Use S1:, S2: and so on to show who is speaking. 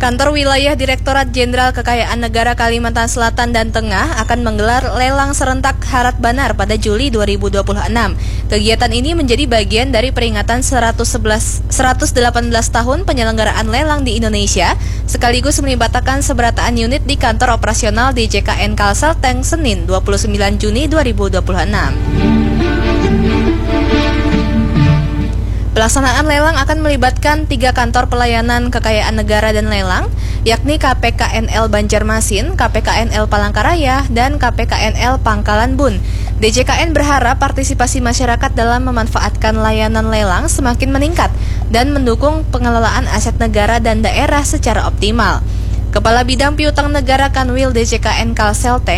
S1: Kantor Wilayah Direktorat Jenderal Kekayaan Negara Kalimantan Selatan dan Tengah akan menggelar lelang serentak Harad Banar pada Juli 2026. Kegiatan ini menjadi bagian dari peringatan 118 tahun penyelenggaraan lelang di Indonesia, sekaligus melibatkan seberataan unit di kantor operasional DJKN Kalselteng Senin 29 Juni 2026. Pelaksanaan lelang akan melibatkan 3 kantor pelayanan kekayaan negara dan lelang, yakni KPKNL Banjarmasin, KPKNL Palangkaraya, dan KPKNL Pangkalan Bun. DJKN berharap partisipasi masyarakat dalam memanfaatkan layanan lelang semakin meningkat dan mendukung pengelolaan aset negara dan daerah secara optimal. Kepala Bidang Piutang Negara Kanwil DJKN Kalselteng,